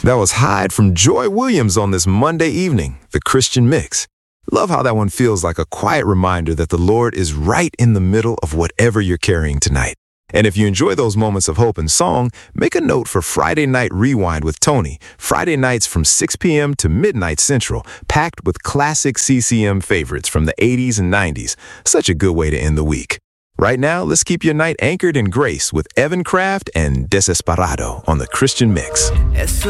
That was Hyde from Joy Williams on this Monday evening, the Christian Mix. Love how that one feels like a quiet reminder that the Lord is right in the middle of whatever you're carrying tonight. And if you enjoy those moments of hope and song, make a note for Friday Night Rewind with Tony, Friday nights from 6 p.m. to midnight Central, packed with classic CCM favorites from the 80s and 90s. Such a good way to end the week. Right now, let's keep your night anchored in grace with Evan Kraft and Desesperado on the Christian Mix.